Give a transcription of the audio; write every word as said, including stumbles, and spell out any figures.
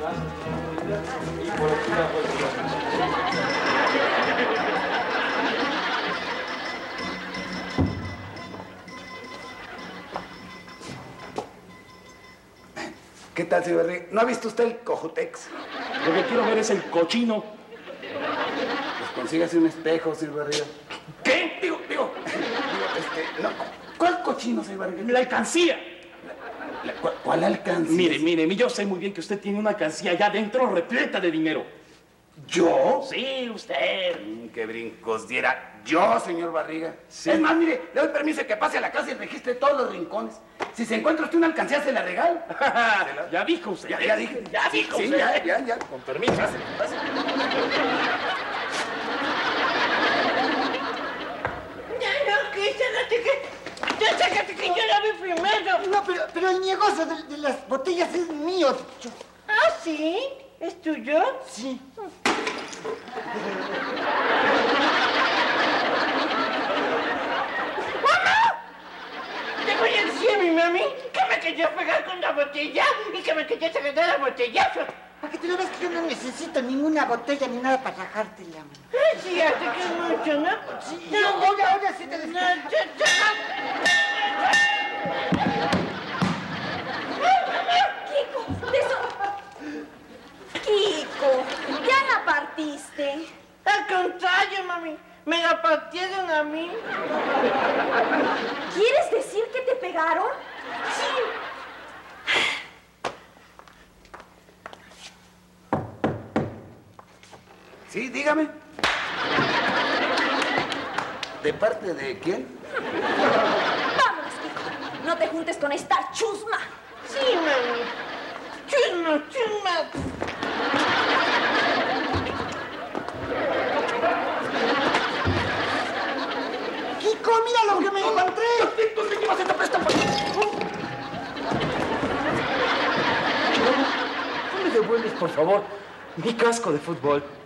Y por aquí la ¿Qué tal, señor Barriga? ¿No ha visto usted el Cojutex? Lo que quiero ver es el cochino. Pues consígase un espejo, señor Barriga. ¿Qué? Digo, digo, digo, este, no, ¿cuál cochino, señor Barriga? La alcancía. La- ¿Cuál, cuál alcancía? Mire, mire, yo sé muy bien que usted tiene una alcancía allá adentro repleta de dinero. ¿Yo? Sí, usted. Mm, qué brincos diera yo, señor Barriga. Sí. Es más, mire, le doy permiso de que pase a la casa y registre todos los rincones. Si se encuentra usted una alcancía, se la regalo. Ya dijo usted. Ya, ya dije. Ya dijo Sí, usted. ya, ya, ya. Con permiso. Pásale, pásale. Ya, no, que sácate que... Ya, sácate que yo la vi primero. No, pero, pero el negocio de, de las botellas es mío. Yo- ¿Ah, sí? ¿Es tuyo? Sí. Te voy a decir a mi mami que me quería pegar con la botella y que me quería sacar la botellazo. Para que te lo veas que yo no necesito ninguna botella ni nada para rajártela. mano. Ay, sí, ya te que mucho, ¿no? Sí, yo, ahora, ahora sí te des... No, ya, ya. Kiko, de eso... Kiko, ya la partiste. Al contrario, mami, me la partieron a mí. ¿Quieres decir que te pegaron? Sí. Sí, dígame. ¿De parte de quién? Vámonos, Kiko. No te juntes con esta chusma. Sí, mami. Chusma, chusma. Kiko, mira lo que me encontré. ¿Dónde llevas esta pesta? ¿No me devuelves, por favor, mi casco de fútbol?